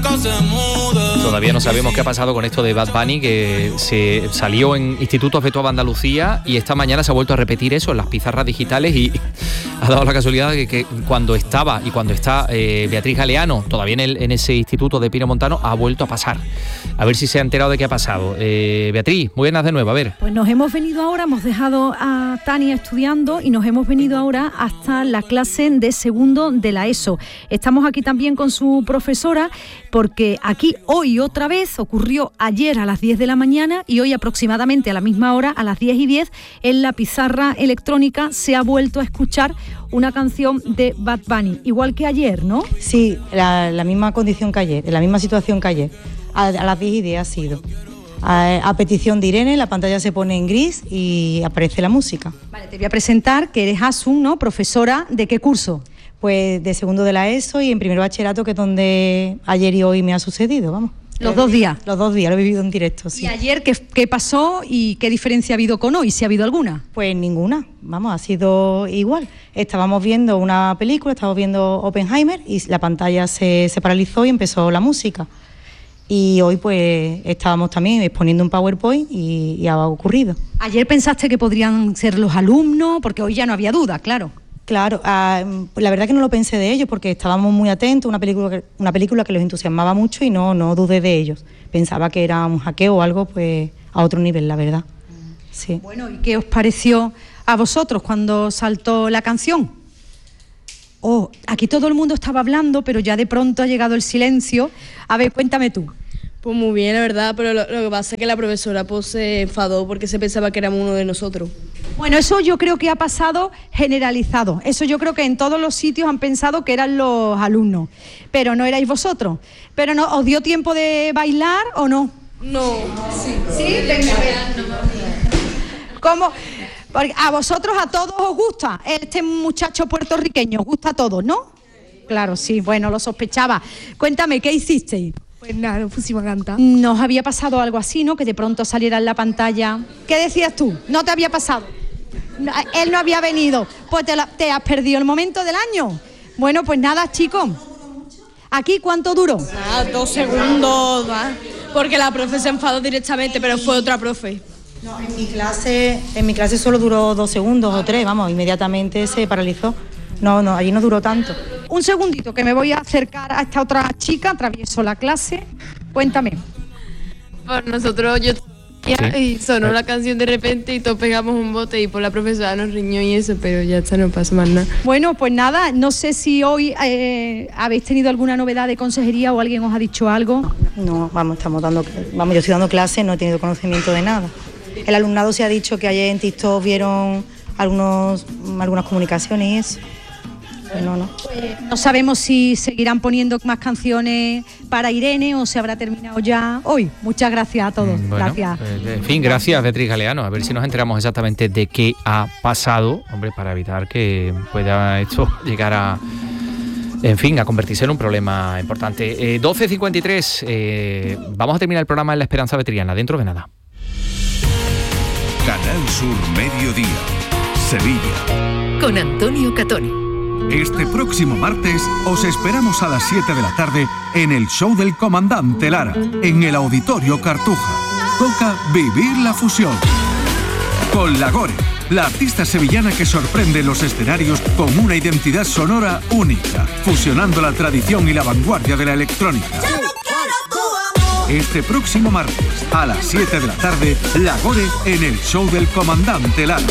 Todavía no sabemos qué ha pasado con esto de Bad Bunny, que se salió en institutos de toda Andalucía y esta mañana se ha vuelto a repetir eso en las pizarras digitales y ha dado la casualidad de que cuando estaba y cuando está Beatriz Galeano todavía en ese instituto de Pinomontano ha vuelto a pasar. A ver si se ha enterado de qué ha pasado. Beatriz, muy buenas de nuevo, a ver. Pues nos hemos venido ahora, hemos dejado a Tania estudiando y nos hemos venido ahora hasta la clase de segundo de la ESO. Estamos aquí también con su profesora porque aquí hoy otra vez ocurrió ayer a las 10 de la mañana y hoy aproximadamente a la misma hora, a las 10:10, en la pizarra electrónica se ha vuelto a escuchar una canción de Bad Bunny, igual que ayer, ¿no? Sí, la misma condición que ayer, la misma situación que ayer. A las 10:10 ha sido. A petición de Irene, la pantalla se pone en gris y aparece la música. Vale, te voy a presentar que eres Asun, ¿no? Profesora, ¿de qué curso? Pues de segundo de la ESO y en primer bachillerato, que es donde ayer y hoy me ha sucedido, vamos. ¿Los 2 días? Los 2 días, lo he vivido en directo, sí. ¿Y ayer qué pasó y qué diferencia ha habido con hoy, si ha habido alguna? Pues ninguna, vamos, ha sido igual. Estábamos viendo una película, estábamos viendo Oppenheimer y la pantalla se paralizó y empezó la música. Y hoy pues estábamos también exponiendo un PowerPoint y ha ocurrido. ¿Ayer pensaste que podrían ser los alumnos? Porque hoy ya no había duda, claro. Claro, la verdad que no lo pensé de ellos porque estábamos muy atentos, una película que los entusiasmaba mucho y no dudé de ellos. Pensaba que era un hackeo o algo pues a otro nivel, la verdad. Sí. Bueno, ¿y qué os pareció a vosotros cuando saltó la canción? Aquí todo el mundo estaba hablando, pero ya de pronto ha llegado el silencio. A ver, cuéntame tú. Pues muy bien, la verdad, pero lo que pasa es que la profesora pues se enfadó porque se pensaba que éramos uno de nosotros. Bueno, eso yo creo que ha pasado generalizado. Eso yo creo que en todos los sitios han pensado que eran los alumnos, pero no erais vosotros. Pero no, ¿os dio tiempo de bailar o no? No. ¿Sí? Venga, a ver. ¿Cómo? Porque a vosotros, a todos os gusta este muchacho puertorriqueño, os gusta a todos, ¿no? Claro, sí, bueno, lo sospechaba. Cuéntame, ¿qué hicisteis? Pues nada, nos pusimos a cantar. Nos había pasado algo así, ¿no? Que de pronto saliera en la pantalla. ¿Qué decías tú? ¿No te había pasado? No, él no había venido. Pues te has perdido el momento del año. Bueno, pues nada, chicos. ¿Aquí cuánto duró? 2 segundos, ¿va? Porque la profe se enfadó directamente, pero fue otra profe. No, en mi clase solo duró 2 segundos o 3, vamos, inmediatamente se paralizó. No, allí no duró tanto. Un segundito, que me voy a acercar a esta otra chica, atravieso la clase. Cuéntame. Pues nosotros, y sonó la canción de repente y todos pegamos un bote y por la profesora nos riñó y eso, pero ya está, no pasa más nada. Bueno, pues nada, no sé si hoy habéis tenido alguna novedad de consejería o alguien os ha dicho algo. No, yo estoy dando clase, no he tenido conocimiento de nada. El alumnado se ha dicho que ayer en TikTok vieron algunas comunicaciones y eso. No. No sabemos si seguirán poniendo más canciones para Irene o se habrá terminado ya hoy. Muchas gracias a todos. Bueno, gracias. En fin, gracias Beatriz Galeano. A ver si nos enteramos exactamente de qué ha pasado, hombre, para evitar que pueda esto llegar a convertirse en un problema importante. 12:53, vamos a terminar el programa en La Esperanza Vetriana, dentro de nada. Canal Sur Mediodía, Sevilla. Con Antonio Catoni. Este próximo martes os esperamos a las 7 de la tarde en el show del Comandante Lara, en el Auditorio Cartuja. Toca vivir la fusión. Con La Gore, la artista sevillana que sorprende los escenarios con una identidad sonora única, fusionando la tradición y la vanguardia de la electrónica. Este próximo martes, a las 7 de la tarde, La Gore en el show del Comandante Lara.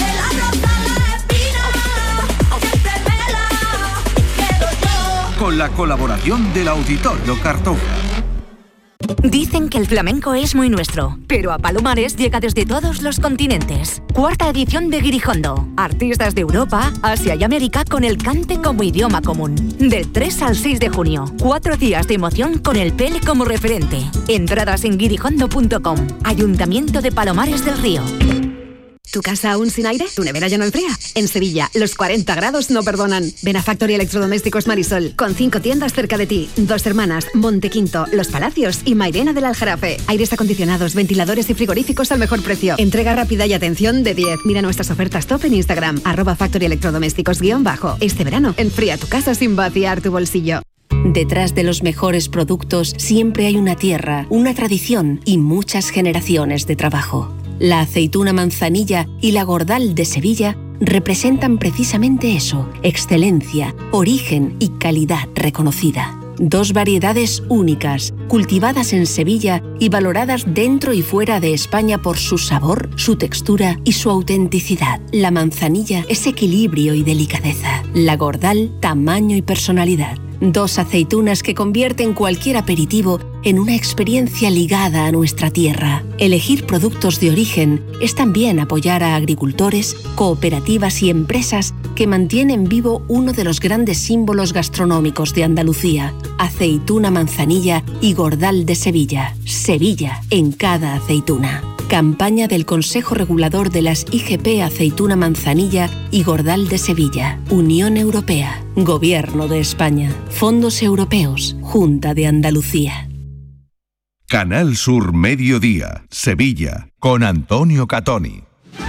Con la colaboración del Auditorio Cartuja. Dicen que el flamenco es muy nuestro, pero a Palomares llega desde todos los continentes. 4ª edición de Guirijondo. Artistas de Europa, Asia y América con el cante como idioma común. Del 3 al 6 de junio. 4 días de emoción con el Pele como referente. Entradas en guirijondo.com. Ayuntamiento de Palomares del Río. ¿Tu casa aún sin aire? ¿Tu nevera ya no enfría? En Sevilla, los 40 grados no perdonan. Ven a Factory Electrodomésticos Marisol, con 5 tiendas cerca de ti. 2 Hermanas, Montequinto, Los Palacios y Mairena del Aljarafe. Aires acondicionados, ventiladores y frigoríficos al mejor precio. Entrega rápida y atención de 10. Mira nuestras ofertas top en Instagram, @Factory Electrodomésticos_. Este verano, enfría tu casa sin vaciar tu bolsillo. Detrás de los mejores productos siempre hay una tierra, una tradición y muchas generaciones de trabajo. La aceituna manzanilla y la gordal de Sevilla representan precisamente eso: excelencia, origen y calidad reconocida. Dos variedades únicas, cultivadas en Sevilla y valoradas dentro y fuera de España por su sabor, su textura y su autenticidad. La manzanilla es equilibrio y delicadeza. La gordal, tamaño y personalidad. Dos aceitunas que convierten cualquier aperitivo en una experiencia ligada a nuestra tierra. Elegir productos de origen es también apoyar a agricultores, cooperativas y empresas que mantienen vivo uno de los grandes símbolos gastronómicos de Andalucía: aceituna manzanilla y gordal de Sevilla. Sevilla en cada aceituna. Campaña del Consejo Regulador de las IGP Aceituna Manzanilla y Gordal de Sevilla. Unión Europea. Gobierno de España. Fondos Europeos. Junta de Andalucía. Canal Sur Mediodía, Sevilla, con Antonio Catoni.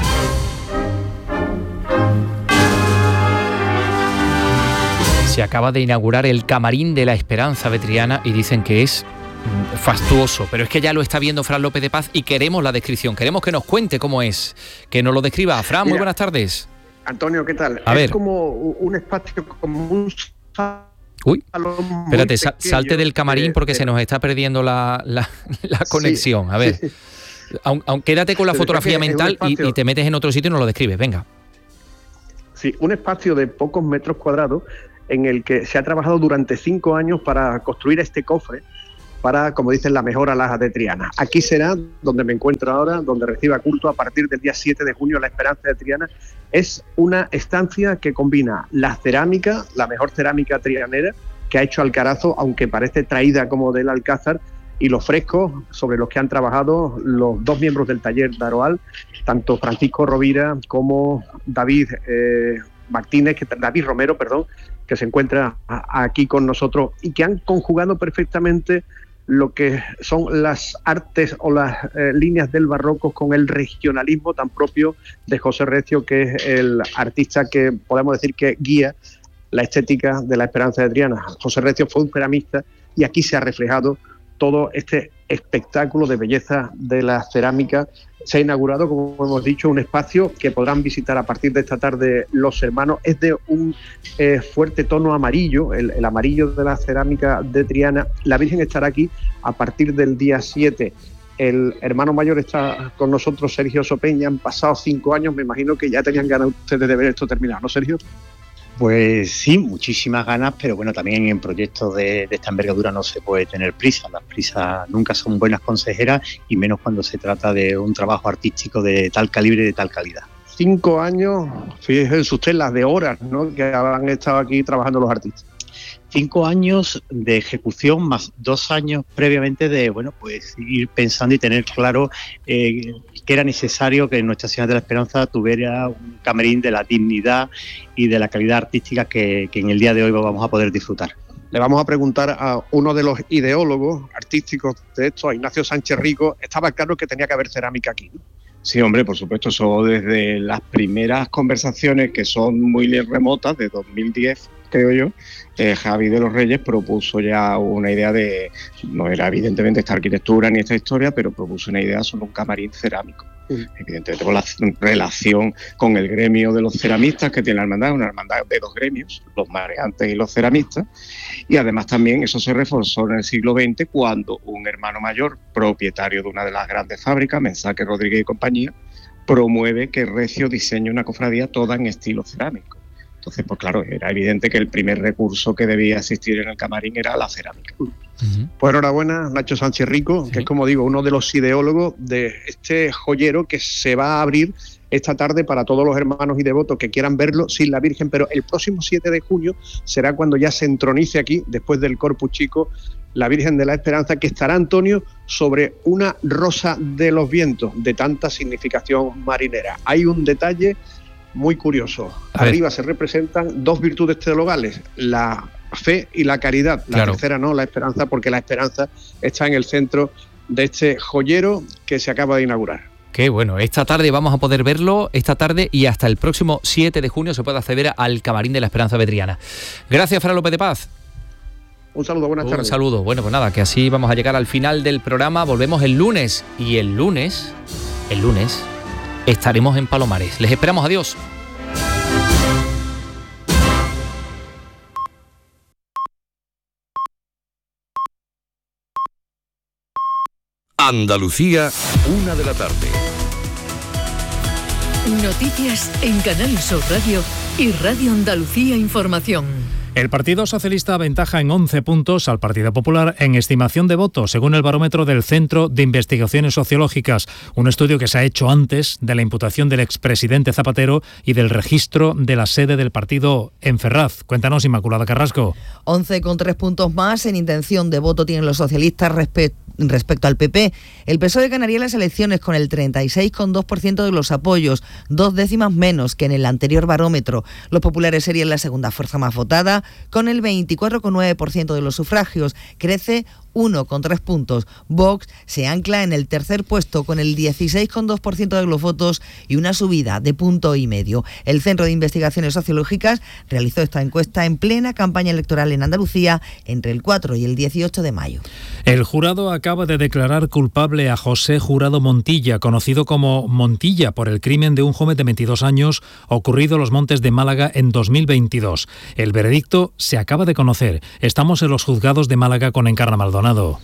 Se acaba de inaugurar el Camarín de la Esperanza Vetriana y dicen que es fastuoso, pero es que ya lo está viendo Fran López de Paz y queremos la descripción, queremos que nos cuente cómo es, que nos lo describa. Fran, muy buenas tardes. Antonio, ¿qué tal? A ver. Como un espacio, como un Uy, espérate, salte del camarín porque se nos está perdiendo la conexión. Sí, a ver, sí. Quédate con la fotografía mental y te metes en otro sitio y nos lo describes, venga. Sí, un espacio de pocos metros cuadrados en el que se ha trabajado durante 5 años para construir este cofre para, como dicen, la mejora Laja de Triana. Aquí será donde me encuentro ahora, donde reciba culto a partir del día 7 de junio la Esperanza de Triana. Es una estancia que combina la cerámica, la mejor cerámica trianera que ha hecho Alcarazo, aunque parece traída como del Alcázar, y los frescos sobre los que han trabajado los dos miembros del taller de Aroal, tanto Francisco Rovira como David Romero, que se encuentra aquí con nosotros y que han conjugado perfectamente lo que son las artes o las líneas del barroco con el regionalismo tan propio de José Recio, que es el artista que podemos decir que guía la estética de la Esperanza de Triana. José Recio fue un ceramista y aquí se ha reflejado todo este espectáculo de belleza de la cerámica. Se ha inaugurado, como hemos dicho, un espacio que podrán visitar a partir de esta tarde los hermanos. Es de un fuerte tono amarillo, el amarillo de la cerámica de Triana. La Virgen estará aquí a partir del día 7. El hermano mayor está con nosotros, Sergio Sopeña. Han pasado 5 años, me imagino que ya tenían ganas ustedes de ver esto terminado, ¿no, Sergio? Pues sí, muchísimas ganas, pero bueno, también en proyectos de esta envergadura no se puede tener prisa. Las prisas nunca son buenas consejeras y menos cuando se trata de un trabajo artístico de tal calibre y de tal calidad. 5 años, fíjense usted las de horas, ¿no?, que han estado aquí trabajando los artistas. 5 años de ejecución más 2 años previamente de, bueno, pues ir pensando y tener claro que era necesario que Nuestra Señora de la Esperanza tuviera un camarín de la dignidad y de la calidad artística que en el día de hoy vamos a poder disfrutar. Le vamos a preguntar a uno de los ideólogos artísticos de esto, a Ignacio Sánchez Rico. Estaba claro que tenía que haber cerámica aquí, ¿no? Sí, hombre, por supuesto, eso desde las primeras conversaciones, que son muy remotas, de 2010, creo yo, Javi de los Reyes propuso ya una idea de, no era evidentemente esta arquitectura ni esta historia, pero propuso una idea sobre un camarín cerámico. Evidentemente con la relación con el gremio de los ceramistas que tiene la hermandad, una hermandad de 2 gremios, los mareantes y los ceramistas, y además también eso se reforzó en el siglo XX cuando un hermano mayor, propietario de una de las grandes fábricas, Mensaque Rodríguez y compañía, promueve que Recio diseñe una cofradía toda en estilo cerámico. Entonces, pues claro, era evidente que el primer recurso que debía existir en el camarín era la cerámica. Pues enhorabuena, Nacho Sánchez Rico, sí, que es, como digo, uno de los ideólogos de este joyero que se va a abrir esta tarde para todos los hermanos y devotos que quieran verlo sin la Virgen, pero el próximo 7 de junio será cuando ya se entronice aquí, después del Corpus Chico, la Virgen de la Esperanza, que estará, Antonio, sobre una rosa de los vientos de tanta significación marinera. Hay un detalle muy curioso. Arriba se representan 2 virtudes teologales, la fe y la caridad. La tercera no, la esperanza, porque la esperanza está en el centro de este joyero que se acaba de inaugurar. Qué bueno, esta tarde vamos a poder verlo, esta tarde y hasta el próximo 7 de junio se puede acceder al Camarín de la Esperanza Vetriana. Gracias, Fran López de Paz. Un saludo, buenas tardes. Un saludo. Bueno, pues nada, que así vamos a llegar al final del programa. Volvemos el lunes. Y el lunes estaremos en Palomares. Les esperamos. Adiós. Andalucía, 1 de la tarde. Noticias en Canal Sur Radio y Radio Andalucía Información. El Partido Socialista aventaja en 11 puntos al Partido Popular en estimación de votos, según el barómetro del Centro de Investigaciones Sociológicas, un estudio que se ha hecho antes de la imputación del expresidente Zapatero y del registro de la sede del partido en Ferraz. Cuéntanos, Inmaculada Carrasco. 11,3 puntos más en intención de voto tienen los socialistas respecto al PP. El PSOE ganaría las elecciones con el 36,2% de los apoyos, 2 décimas menos que en el anterior barómetro. Los populares serían la segunda fuerza más votada, con el 24,9% de los sufragios. Crece 1,3 puntos. Vox se ancla en el tercer puesto con el 16,2% de los votos y una subida de 1,5 puntos. El Centro de Investigaciones Sociológicas realizó esta encuesta en plena campaña electoral en Andalucía entre el 4 y el 18 de mayo. El jurado acaba de declarar culpable a José Jurado Montilla, conocido como Montilla, por el crimen de un joven de 22 años ocurrido en los Montes de Málaga en 2022. El veredicto se acaba de conocer. Estamos en los juzgados de Málaga con Encarna Maldonado.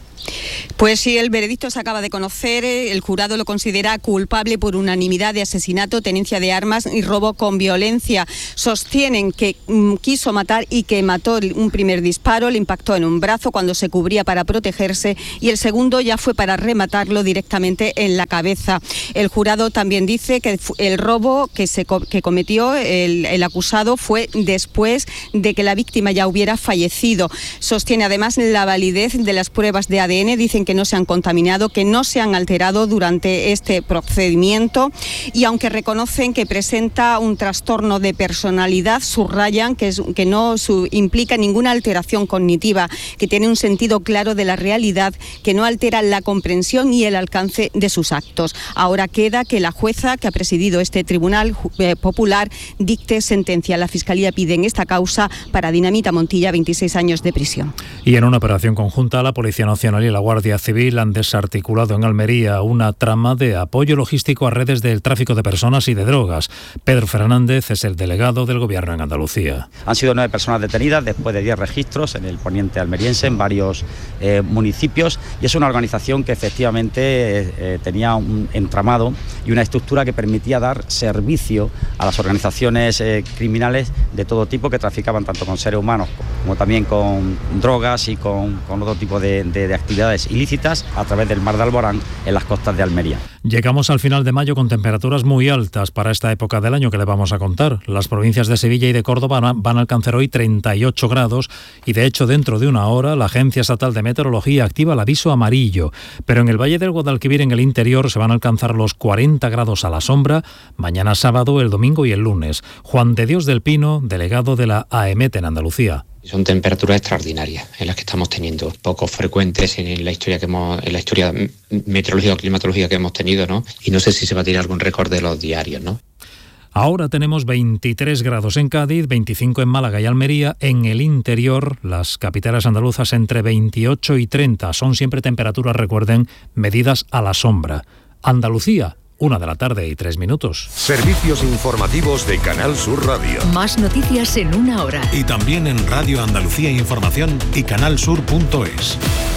Pues sí, el veredicto se acaba de conocer. El jurado lo considera culpable por unanimidad de asesinato, tenencia de armas y robo con violencia. Sostienen que quiso matar y que mató un primer disparo, le impactó en un brazo cuando se cubría para protegerse y el segundo ya fue para rematarlo directamente en la cabeza. El jurado también dice que el robo que cometió el acusado fue después de que la víctima ya hubiera fallecido. Sostiene además la validez de las pruebas de ADN, dicen que no se han contaminado, que no se han alterado durante este procedimiento y aunque reconocen que presenta un trastorno de personalidad, subrayan que no implica ninguna alteración cognitiva, que tiene un sentido claro de la realidad, que no altera la comprensión y el alcance de sus actos. Ahora queda que la jueza que ha presidido este tribunal popular dicte sentencia. La Fiscalía pide en esta causa para Dinamita Montilla 26 años de prisión. Y en una operación conjunta, la Policía Nacional y la Guardia Civil han desarticulado en Almería una trama de apoyo logístico a redes del tráfico de personas y de drogas. Pedro Fernández es el delegado del Gobierno en Andalucía. Han sido 9 personas detenidas después de 10 registros en el poniente almeriense, en varios municipios, y es una organización que efectivamente tenía un entramado y una estructura que permitía dar servicio a las organizaciones criminales de todo tipo que traficaban tanto con seres humanos como también con drogas y con otro tipo de actividades ilícitas a través del Mar de Alborán en las costas de Almería. Llegamos al final de mayo con temperaturas muy altas para esta época del año que le vamos a contar. Las provincias de Sevilla y de Córdoba van a alcanzar hoy 38 grados y de hecho dentro de una hora la Agencia Estatal de Meteorología activa el aviso amarillo. Pero en el Valle del Guadalquivir, en el interior, se van a alcanzar los 40 grados a la sombra mañana sábado, el domingo y el lunes. Juan de Dios del Pino, delegado de la AEMET en Andalucía. Son temperaturas extraordinarias en las que estamos teniendo, poco frecuentes en la historia meteorológica o climatológica que hemos tenido, ¿no? Y no sé si se va a tirar algún récord de los diarios, ¿no? Ahora tenemos 23 grados en Cádiz, 25 en Málaga y Almería. En el interior, las capitales andaluzas entre 28 y 30. Son siempre temperaturas, recuerden, medidas a la sombra. Andalucía, 1 de la tarde y 3 minutos. Servicios informativos de Canal Sur Radio. Más noticias en 1 hora. Y también en Radio Andalucía Información y canalsur.es.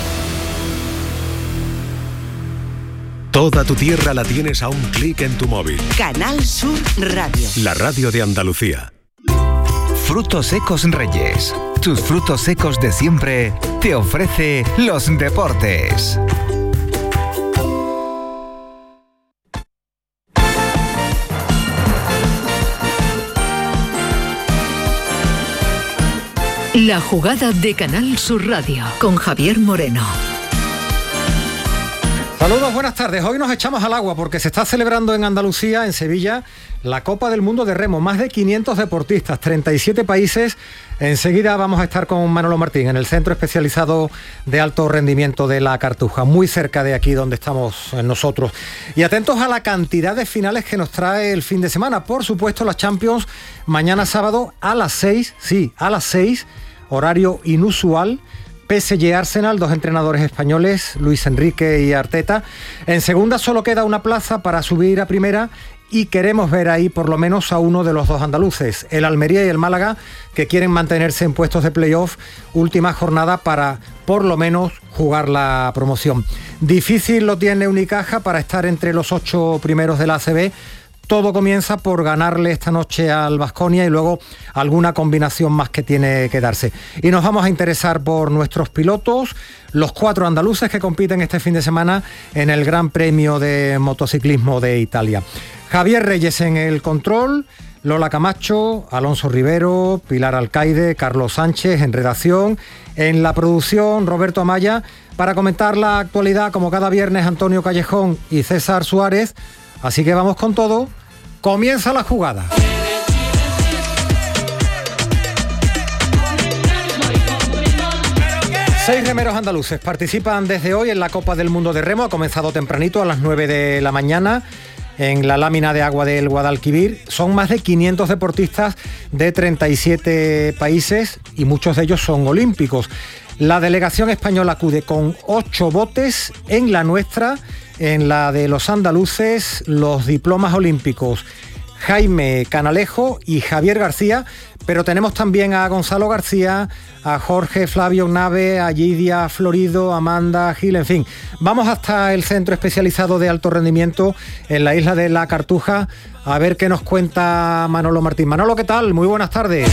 Toda tu tierra la tienes a un clic en tu móvil. Canal Sur Radio. La radio de Andalucía. Frutos Secos Reyes. Tus frutos secos de siempre te ofrece los deportes. La jugada de Canal Sur Radio con Javier Moreno. Saludos, buenas tardes. Hoy nos echamos al agua porque se está celebrando en Andalucía, en Sevilla, la Copa del Mundo de Remo. Más de 500 deportistas, 37 países. Enseguida vamos a estar con Manolo Martín en el Centro Especializado de Alto Rendimiento de La Cartuja, muy cerca de aquí donde estamos nosotros. Y atentos a la cantidad de finales que nos trae el fin de semana. Por supuesto, la Champions mañana sábado a las 6, sí, a las 6, horario inusual. PSG Arsenal, 2 entrenadores españoles, Luis Enrique y Arteta. En segunda solo queda una plaza para subir a primera y queremos ver ahí por lo menos a uno de los 2 andaluces, el Almería y el Málaga, que quieren mantenerse en puestos de playoff, última jornada para por lo menos jugar la promoción. Difícil lo tiene Unicaja para estar entre los 8 primeros de la ACB. Todo comienza por ganarle esta noche al Baskonia y luego alguna combinación más que tiene que darse. Y nos vamos a interesar por nuestros pilotos, los 4 andaluces que compiten este fin de semana en el Gran Premio de Motociclismo de Italia. Javier Reyes en el control, Lola Camacho, Alonso Rivero, Pilar Alcaide, Carlos Sánchez en redacción, en la producción Roberto Amaya, para comentar la actualidad como cada viernes Antonio Callejón y César Suárez. Así que vamos con todo. Comienza la jugada. 6 remeros andaluces participan desde hoy en la Copa del Mundo de Remo. Ha comenzado tempranito a las 9 de la mañana en la lámina de agua del Guadalquivir. Son más de 500 deportistas de 37 países y muchos de ellos son olímpicos. La delegación española acude con 8 botes, en la nuestra, en la de los andaluces, los diplomas olímpicos Jaime Canalejo y Javier García, pero tenemos también a Gonzalo García, a Jorge Flavio Nave, a Gidia Florido, Amanda Gil, en fin. Vamos hasta el Centro Especializado de Alto Rendimiento en la isla de La Cartuja a ver qué nos cuenta Manolo Martín. Manolo, ¿qué tal? Muy buenas tardes.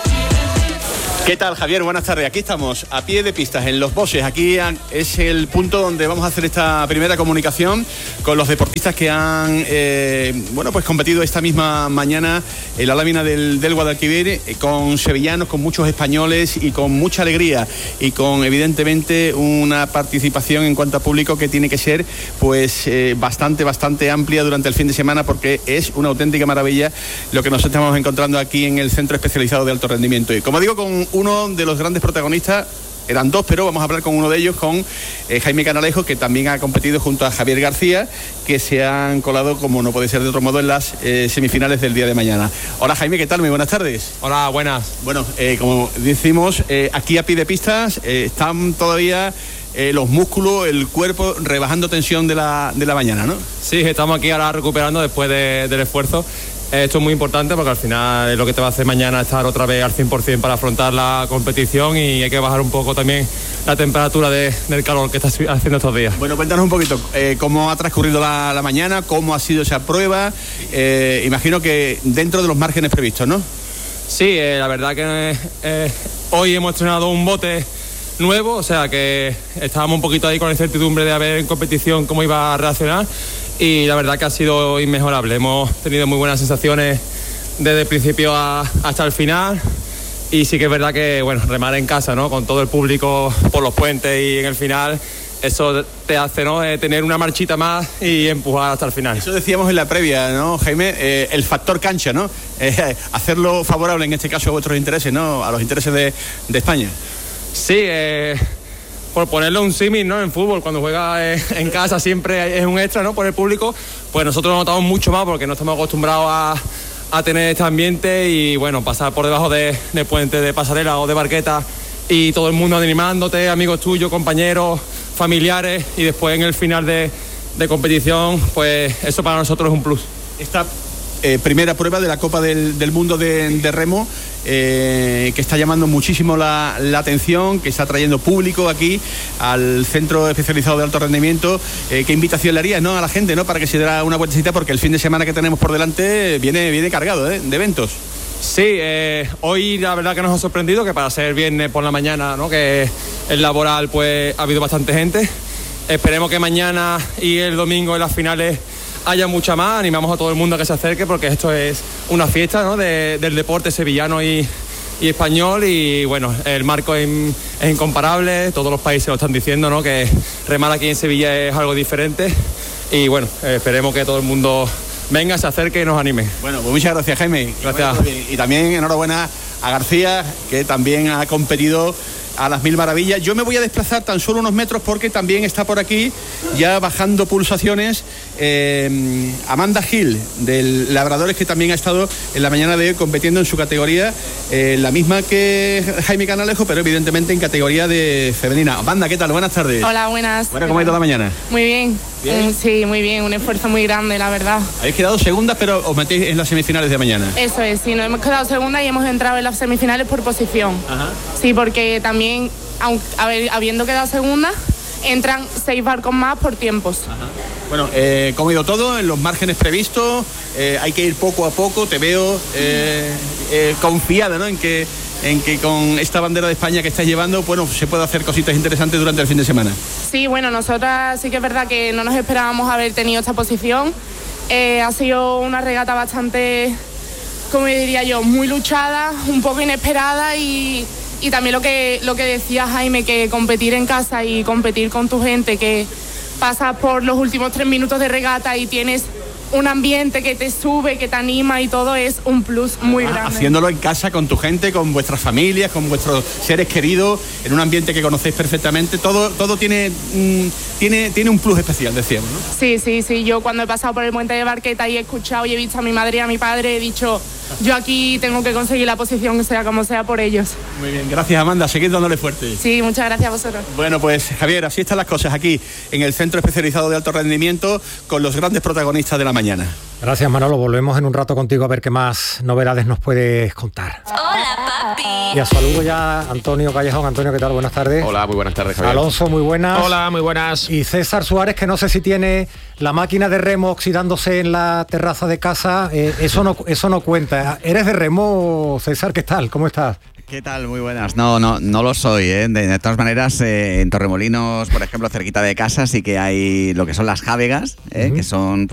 ¿Qué tal, Javier? Buenas tardes. Aquí estamos, a pie de pistas, en Los Bosses. Aquí es el punto donde vamos a hacer esta primera comunicación con los deportistas que han pues competido esta misma mañana en la lámina del Guadalquivir, con sevillanos, con muchos españoles y con mucha alegría y con, evidentemente, una participación en cuanto a público que tiene que ser pues bastante amplia durante el fin de semana, porque es una auténtica maravilla lo que nos estamos encontrando aquí en el Centro Especializado de Alto Rendimiento. Y como digo, con uno de los grandes protagonistas, eran 2, pero vamos a hablar con uno de ellos, con Jaime Canalejo, que también ha competido junto a Javier García, que se han colado, como no puede ser de otro modo, en las semifinales del día de mañana. Hola, Jaime, ¿qué tal? Muy buenas tardes. Hola, buenas. Bueno, como decimos, aquí a pie de pistas están todavía los músculos, el cuerpo rebajando tensión de la mañana, ¿no? Sí, estamos aquí ahora recuperando después del esfuerzo. Esto es muy importante porque al final es lo que te va a hacer mañana estar otra vez al 100% para afrontar la competición, y hay que bajar un poco también la temperatura del calor que está haciendo estos días. Bueno, cuéntanos un poquito cómo ha transcurrido la mañana, cómo ha sido esa prueba. Imagino que dentro de los márgenes previstos, ¿no? Sí, la verdad que hoy hemos estrenado un bote nuevo, o sea que estábamos un poquito ahí con la incertidumbre de a ver en competición cómo iba a reaccionar. Y la verdad que ha sido inmejorable. Hemos tenido muy buenas sensaciones desde el principio hasta el final. Y sí que es verdad que, bueno, remar en casa, ¿no? Con todo el público por los puentes y en el final, eso te hace, ¿no? Tener una marchita más y empujar hasta el final. Eso decíamos en la previa, ¿no, Jaime? El factor cancha, ¿no? Hacerlo favorable en este caso a vuestros intereses, ¿no? A los intereses de España. Sí, por ponerlo un símil, ¿no? En fútbol, cuando juegas en casa siempre es un extra, ¿no? Por el público, pues nosotros lo notamos mucho más porque no estamos acostumbrados a tener este ambiente y, bueno, pasar por debajo de puentes de pasarela o de barqueta y todo el mundo animándote, amigos tuyos, compañeros, familiares, y después en el final de competición, pues eso para nosotros es un plus. Esta primera prueba de la Copa del Mundo de Remo, que está llamando muchísimo la atención, que está trayendo público aquí al Centro Especializado de Alto Rendimiento. ¿Qué invitación le harías, ¿no? a la gente, ¿no? para que se diera una vueltecita, porque el fin de semana que tenemos por delante viene cargado de eventos? Sí, hoy la verdad que nos ha sorprendido que para ser viernes por la mañana, ¿no? que es laboral, pues ha habido bastante gente. Esperemos que mañana y el domingo en las finales haya mucha más. Animamos a todo el mundo a que se acerque, porque esto es una fiesta, ¿no? del deporte sevillano y español, y bueno, el marco es incomparable. Todos los países lo están diciendo, ¿no? que remar aquí en Sevilla es algo diferente, y bueno, esperemos que todo el mundo venga, se acerque y nos anime. Bueno, pues muchas gracias, Jaime. Gracias. Y también enhorabuena a García, que también ha competido a las mil maravillas. Yo me voy a desplazar tan solo unos metros porque también está por aquí, ya bajando pulsaciones, Amanda Gil, del Labradores, que también ha estado en la mañana de hoy compitiendo en su categoría, la misma que Jaime Canalejo, pero evidentemente en categoría de femenina. Amanda, ¿qué tal? Buenas tardes. Hola, buenas. Bueno, ¿cómo ha ido la mañana? Muy bien. ¿Bien? Sí, muy bien, un esfuerzo muy grande, la verdad. Habéis quedado segundas, pero os metéis en las semifinales de mañana. Eso es, sí, nos hemos quedado segundas y hemos entrado en las semifinales por posición. Ajá. Sí, porque también, habiendo quedado segundas, entran 6 barcos más por tiempos. Ajá. Bueno, ¿cómo ha ido todo? En los márgenes previstos, hay que ir poco a poco, te veo confiada, ¿no? En que con esta bandera de España que estáis llevando, bueno, se puede hacer cositas interesantes durante el fin de semana. Sí, bueno, nosotras sí que es verdad que no nos esperábamos haber tenido esta posición. Ha sido una regata bastante, como diría yo, muy luchada, un poco inesperada y también lo que decía Jaime, que competir en casa y competir con tu gente, que pasas por los últimos 3 minutos de regata y tienes un ambiente que te sube, que te anima y todo, es un plus muy grande. Haciéndolo en casa con tu gente, con vuestras familias, con vuestros seres queridos, en un ambiente que conocéis perfectamente, todo tiene un plus especial, decíamos, ¿no? Sí, yo cuando he pasado por el puente de Barqueta y he escuchado y he visto a mi madre y a mi padre, he dicho, yo aquí tengo que conseguir la posición, sea como sea, por ellos. Muy bien, gracias Amanda, seguid dándole fuerte. Sí, muchas gracias a vosotros. Bueno, pues Javier, así están las cosas aquí en el Centro Especializado de Alto Rendimiento con los grandes protagonistas de la mañana. Gracias, Manolo. Volvemos en un rato contigo a ver qué más novedades nos puedes contar. Hola, papi. Y a saludo ya Antonio Callejón. Antonio, ¿qué tal? Buenas tardes. Hola, muy buenas tardes, Javier. Alonso, muy buenas. Hola, muy buenas. Y César Suárez, que no sé si tiene la máquina de remo oxidándose en la terraza de casa. Eso no cuenta. ¿Eres de remo, César? ¿Qué tal? ¿Cómo estás? ¿Qué tal? Muy buenas. No lo soy, ¿eh? De todas maneras, en Torremolinos, por ejemplo, cerquita de casa, sí que hay lo que son las jávegas, que son